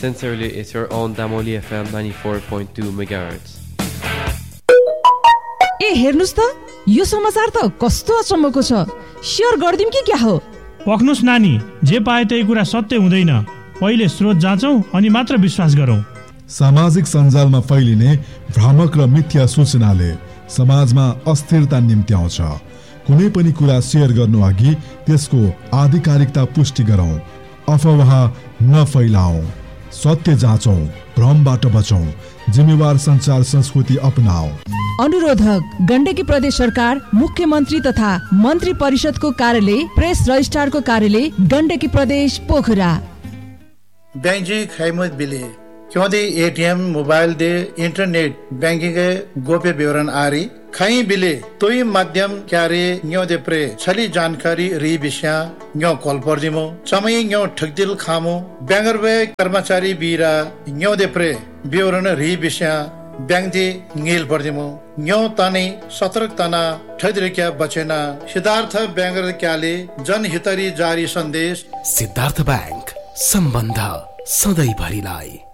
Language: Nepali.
Sincerely, it's your own Damoli FM 94.2 MHz. ए हेर्नुस् त यो समाचार त कस्तो अचम्मको छ। शेयर गर्दिम कि क्या हो? पक्नुस् नानी, जे पाए त्यही कुरा सत्य हुँदैन। पहिले स्रोत जाँचौं अनि मात्र विश्वास गरौं। सामाजिक सञ्जालमा फैलिने भ्रामक र मिथ्या सूचनाले समाजमा अस्थिरता निम्त्याउँछ। कुनै पनि कुरा शेयर गर्नु अघि त्यसको आधिकारिकता पुष्टि गरौं। अफवाह नफैलाऊ, सत्य जाँचौं, भ्रमबाट बचौं, जिम्मेवार सञ्चार संस्कृति अपनाऊ। अनुरोधक गण्डकी प्रदेश सरकार, मुख्यमन्त्री तथा मन्त्री परिषदको कार्यालय, प्रेस रजिस्ट्रारको कार्यालय, गण्डकी प्रदेश पोखरा। बैंक खैमत बिले क्योंकि ATM mobile they internet banking गोप्य विवरण आरी खई बिले तोई माध्यम क्यारे न्यो दे प्रे छली जानकारी री विषय न्यो कॉल पर दिमो समय न्यो ठगदिल खामो बैंगर वे कर्मचारी बीरा न्यो दे प्रे विवरण री विषय बैंक दे नील पर दिमो न्यो ताने सतर्क तना ठगदिल क्या बचेना। सिद्धार्थ बैंगर क्याले जनहितरी जारी सन्देश। सिद्धार्थ बैंक, सम्बन्ध सधैँ भरिलाई।